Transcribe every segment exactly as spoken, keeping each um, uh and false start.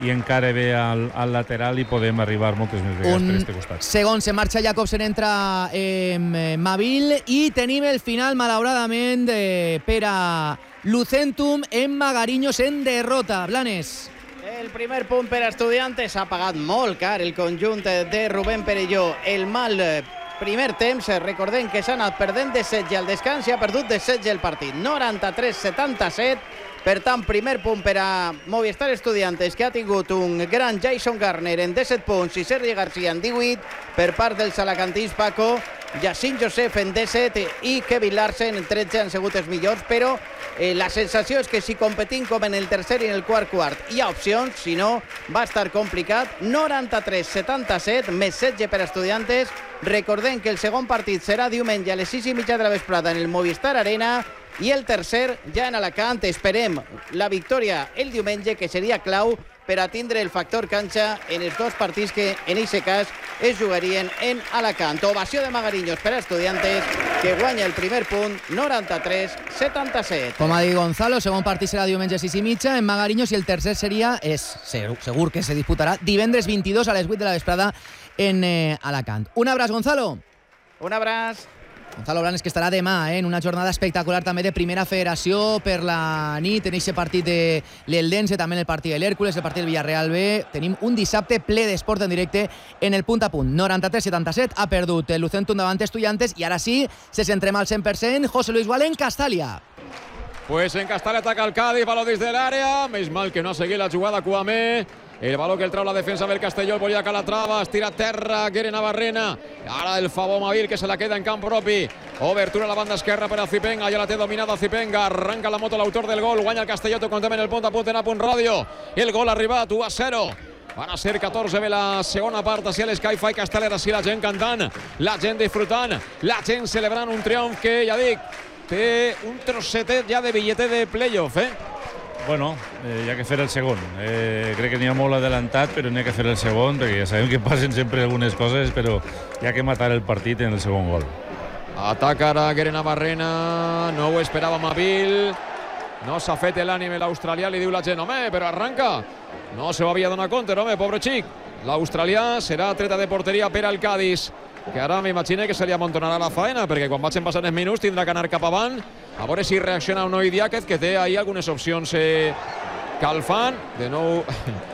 i encara ve al, al lateral i podem arribar moltes més vegades per aquest costat. Segon, se marxa Jacobsen, entra eh, Mabil i tenim el final, malauradament, eh, per a Lucentum en Magariños en derrota. Blanes. El primer punt per a Estudiantes ha pagat molt car el conjunt de Rubén Perelló. El mal primer temps, recordem que s'ha anat perdent de setze al descans i ha perdut de setze el partit. noranta-tres setanta-set. Per tant, primer punt per a Movistar Estudiantes, que ha tingut un gran Jason Garner en disset punts i Sergi García en divuit. Per part dels alacantins, Paco, Yacine Joseph en disset i Kevin Larsen en tretze han sigut els millors, però eh, la sensació és que si competim com en el tercer i en el quart quart hi ha opcions, si no va estar complicat. noranta-tres setanta-set, més setze per a Estudiantes. Recordem que el segon partit serà diumenge a les sis i mitja de la vesprada en el Movistar Arena i el tercer ja en Alacant. Esperem la victòria el diumenge, que seria clau per a tindre el factor canxa en els dos partits que en aquest cas es jugarien en Alacant. Ovació de Magariños per a Estudiantes, que guanya el primer punt, noranta-tres setanta-set. Com ha dit Gonzalo, segon partit serà diumenge a sis i mitja en Magariños i el tercer seria, és segur que se disputarà divendres vint-i-dos a les vuit de la vesprada en eh, Alacant. Un abraç, Gonzalo. Un abraç. Gonzalo Blanes, que estarà demà eh, en una jornada espectacular també de primera federació per la nit, en aquest partit de l'Eldense, també en el partit de l'Hèrcules, el partit del Villarreal B. Tenim un dissabte ple d'esport en directe en el punt a punt. noranta-tres setanta-set, ha perdut el Lucentum davant Estudiantes i ara sí, se centrem al cent per cent. José Luis Gual en Castalia. Pues en Castalia ataca el Cádiz, baló des de l'àrea, més mal que no ha seguit la jugada Kouamé. El baló que el trau la defensa del Castelló, el volia Calatrava, estira a terra, Guere Navarrena. Ara el favor Mabil, que se la queda en camp propi. Obertura a la banda esquerra per a Zipenga, ja la té dominada Zipenga. Arranca la moto l'autor del gol, guanya el Castelló, t'ho contem en el punt a punt en A Punt Ràdio. El gol ha arribat, u a zero. Van a ser catorze de la segona part, així a l'Sky-Fi Castellera, així la gent cantant, la gent disfrutant, la gent celebrant un triomf que, ja dic, té un trossetet ja de bitlleter de playoff, eh? Bueno, eh, hi ha que fer el segon. Eh, crec que n'hi ha molt adelantat, però n'hi ha que fer el segon, perquè ja sabem que passen sempre algunes coses, però hi ha que matar el partit en el segon gol. Ataca ara Guere Navarrena, no ho esperava Mabil, no s'ha fet l'ànime l'australià, li diu la gent, home, però arranca. No se ho havia donat compte, home, pobre xic. L'australià serà treta de porteria per al Cádiz, que ara m'imagino que se li amontonarà la faena, perquè quan vagin passant els minuts tindrà que anar cap avant, a veure si reacciona o no Idiáquez, que té ahí algunes opcions eh, calfant. De nou,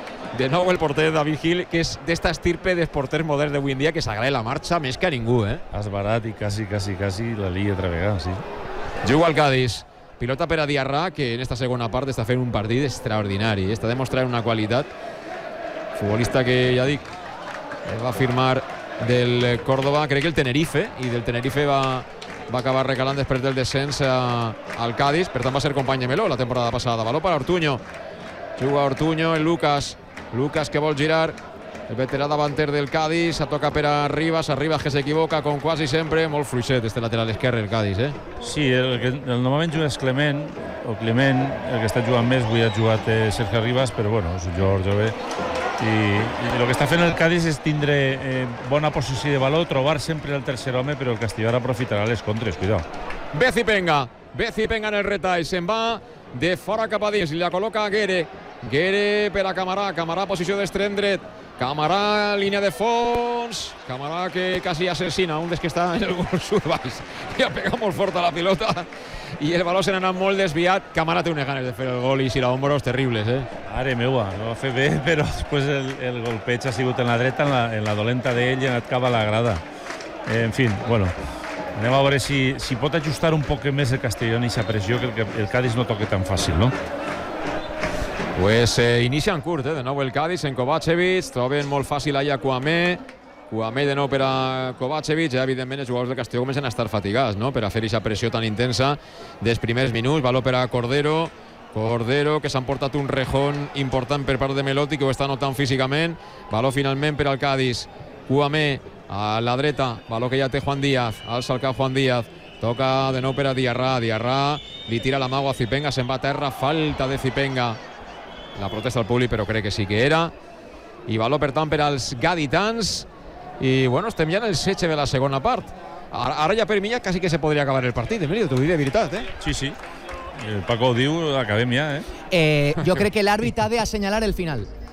de nou el porter David Gil, que és d'esta estirpe dels porters moderns d'avui en dia, que s'agrada la marxa més que a ningú, eh? És barat i quasi, quasi, quasi la lia altra vegada, sí. Juga el Cádiz. Pilota per a Diarra, que en esta segona part està fent un partit extraordinari. Està demostrant una qualitat. Futbolista que, ja dic, va firmar del Córdoba, crec que el Tenerife, i del Tenerife va, va acabar recalant després del descens a, al Cádiz, per tant va ser company de Meló la temporada passada. Baló per a Ortuño, juga Ortuño, el Lucas, Lucas que vol girar, el veterà davanter del Cádiz, toca per a Rivas, a Rivas que s'equivoca com quasi sempre, molt fluixet este lateral esquerre el Cádiz, eh? Sí, el que el normalment juga és Clement, o Clement, el que està jugant més, avui ha jugat eh, Sergio Rivas, però bueno, és un jugador jove. I, i el que està fent el Cádiz és tindre eh, bona posició de baló, trobar sempre el tercer home, però el Castelló ara aprofitarà les contres, cuidao. Ve Zipenga, ve Zipenga en el retall, se'n va de fora cap a dins, li la col·loca a Guere, Guere per a Camarà, Camarà posició d'extrem dret, Camarà línia de fons, Camarà que quasi assassina un dels que està en el gol sud baix, i ha pegat molt fort a la pilota i el baló se n'ha anat molt desviat. Camarà té unes ganes de fer el gol i si la hombros terribles, eh? Mare meua, no va fer bé, però després el, el golpeig ha sigut en la dreta, en la, en la dolenta d'ell i ha anat cap a la grada. Eh, en fi, bueno, anem a veure si, si pot ajustar un poc més el Castelló en aquesta pressió, que el, el Cádiz no toque tan fàcil, no? Pues eh, inicia en curt, eh? De nou el Cádiz en Kovacevic, troben molt fàcil allà Kouamé, Kouamé de nou per a Kovacevic, ja evidentment els jugadors del Castelló comencen a estar fatigats, no?, per a fer aquesta pressió tan intensa dels primers minuts. Baló per a Cordero, Cordero que s'ha emportat un rejón important per part de Melotti, que ho està notant físicament. Baló finalment per al Cádiz, Kouamé a la dreta, baló que ja té Juan Díaz, alça el cap Juan Díaz, toca de nou per a Diarra, Diarra li tira la mago a Zipenga, se'n va a terra, falta de Zipenga. La protesta del públic, però crec que sí que era. I baló, per tant, per als gaditans. I, bueno, estem ja en el setge de la segona part. Ara, ara ja per mi ja quasi que se podria acabar el partit, Emilio, t'ho dic de veritat, eh? Sí, sí. El Paco ho diu, acabem ja, eh? eh jo crec que l'àrbit ha d'assenyalar el final.